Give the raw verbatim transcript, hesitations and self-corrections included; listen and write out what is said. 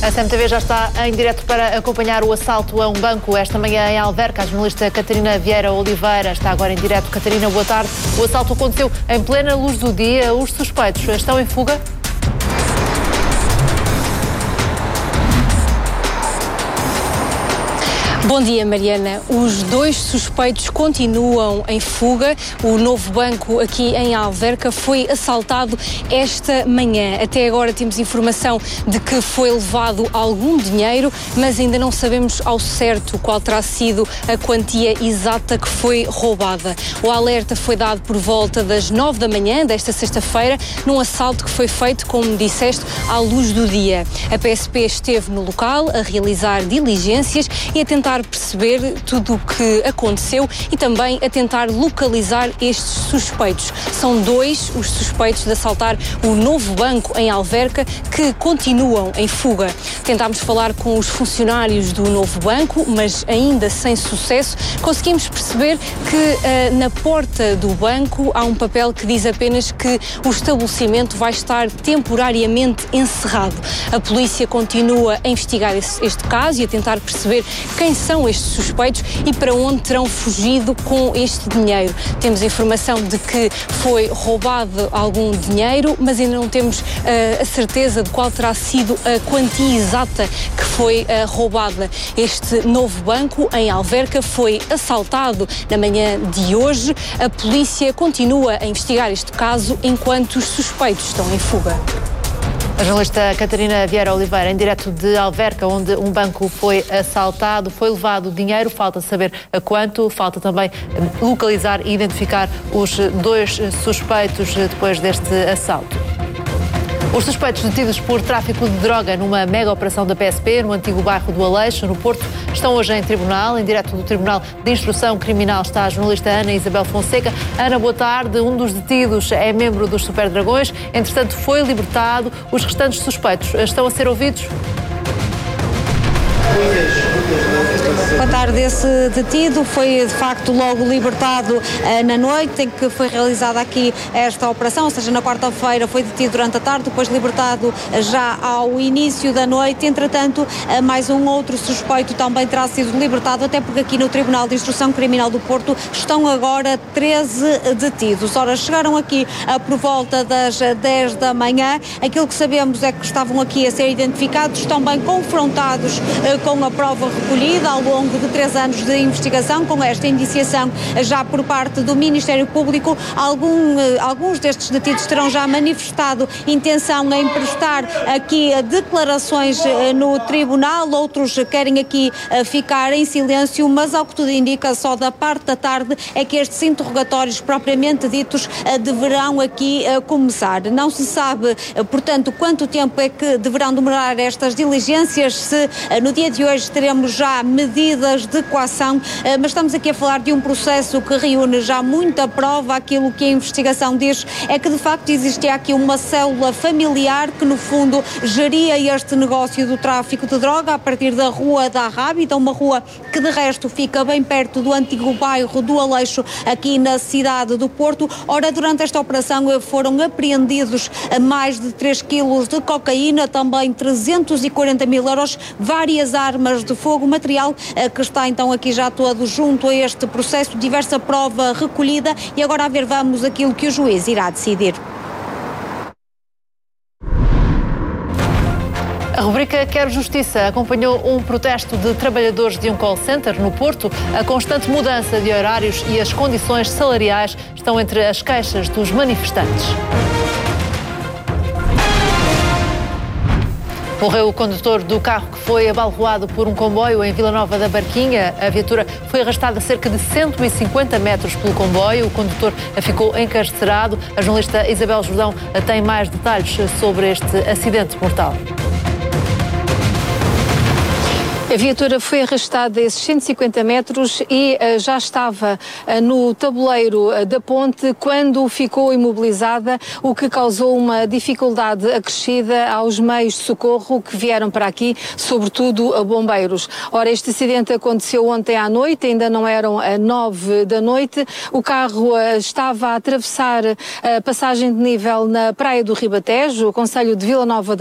A C M T V já está em direto para acompanhar o assalto a um banco esta manhã em Alverca. A jornalista Catarina Vieira Oliveira está agora em direto. Catarina, boa tarde. O assalto aconteceu em plena luz do dia. Os suspeitos estão em fuga? Bom dia, Mariana. Os dois suspeitos continuam em fuga. O novo banco aqui em Alverca foi assaltado esta manhã. Até agora temos informação de que foi levado algum dinheiro, mas ainda não sabemos ao certo qual terá sido a quantia exata que foi roubada. O alerta foi dado por volta das nove da manhã desta sexta-feira, num assalto que foi feito, como disseste, à luz do dia. A P S P esteve no local a realizar diligências e a tentar perceber tudo o que aconteceu e também a tentar localizar estes suspeitos. São dois os suspeitos de assaltar o novo banco em Alverca que continuam em fuga. Tentámos falar com os funcionários do novo banco, mas ainda sem sucesso. Conseguimos perceber que uh, na porta do banco há um papel que diz apenas que o estabelecimento vai estar temporariamente encerrado. A polícia continua a investigar esse, este caso e a tentar perceber quem são estes suspeitos e para onde terão fugido com este dinheiro. Temos informação de que foi roubado algum dinheiro, mas ainda não temos uh, a certeza de qual terá sido a quantia exata que foi uh, roubada. Este novo banco em Alverca foi assaltado na manhã de hoje. A polícia continua a investigar este caso enquanto os suspeitos estão em fuga. A jornalista Catarina Vieira Oliveira, em direto de Alverca, onde um banco foi assaltado, foi levado dinheiro, falta saber a quanto, falta também localizar e identificar os dois suspeitos depois deste assalto. Os suspeitos detidos por tráfico de droga numa mega operação da P S P no antigo bairro do Aleixo, no Porto, estão hoje em tribunal. Em direto do Tribunal de Instrução Criminal está a jornalista Ana Isabel Fonseca. Ana, boa tarde. Um dos detidos é membro dos Super Dragões. Entretanto, foi libertado. Os restantes suspeitos estão a ser ouvidos? Boa tarde. Esse detido foi de facto logo libertado uh, na noite em que foi realizada aqui esta operação, ou seja, na quarta-feira foi detido durante a tarde, depois libertado uh, já ao início da noite. Entretanto, uh, mais um outro suspeito também terá sido libertado, até porque aqui no Tribunal de Instrução Criminal do Porto estão agora treze detidos. Ora, chegaram aqui uh, por volta das dez da manhã. Aquilo que sabemos é que estavam aqui a ser identificados, também confrontados uh, com a prova recolhida ao longo de três anos de investigação, com esta indiciação já por parte do Ministério Público. Algum, alguns destes detidos terão já manifestado intenção em prestar aqui declarações no tribunal, outros querem aqui ficar em silêncio, mas ao que tudo indica, só da parte da tarde é que estes interrogatórios propriamente ditos deverão aqui começar. Não se sabe, portanto, quanto tempo é que deverão demorar estas diligências, se no dia de hoje teremos já medidas de coação, mas estamos aqui a falar de um processo que reúne já muita prova. Aquilo que a investigação diz é que de facto existia aqui uma célula familiar que no fundo geria este negócio do tráfico de droga a partir da Rua da Rábida, uma rua que de resto fica bem perto do antigo bairro do Aleixo, aqui na cidade do Porto. Ora, durante esta operação foram apreendidos mais de três quilos de cocaína, também trezentos e quarenta mil euros, várias armas de fogo, material que está então aqui já todo junto a este processo, diversa prova recolhida, e agora a ver vamos aquilo que o juiz irá decidir. A rubrica Quero Justiça acompanhou um protesto de trabalhadores de um call center no Porto. A constante mudança de horários e as condições salariais estão entre as queixas dos manifestantes. Morreu o condutor do carro que foi abalroado por um comboio em Vila Nova da Barquinha. A viatura foi arrastada cerca de cento e cinquenta metros pelo comboio. O condutor ficou encarcerado. A jornalista Isabel Jordão tem mais detalhes sobre este acidente mortal. A viatura foi arrastada esses cento e cinquenta metros e uh, já estava uh, no tabuleiro uh, da ponte quando ficou imobilizada, o que causou uma dificuldade acrescida aos meios de socorro que vieram para aqui, sobretudo a bombeiros. Ora, este acidente aconteceu ontem à noite, ainda não eram uh, nove da noite. O carro uh, estava a atravessar a passagem de nível na Praia do Ribatejo, o concelho de Vila Nova